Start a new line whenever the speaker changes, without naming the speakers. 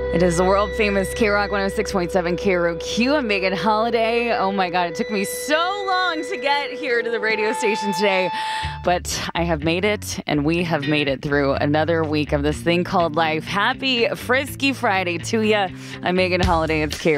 It is the world famous K-Rock 106.7 KROQ. I'm Megan Holiday. Oh my God, it took me so long to get here to the radio station today, but I have made it, and we have made it through another week of this thing called life. Happy Frisky Friday to you. I'm Megan Holiday. It's K-Rock.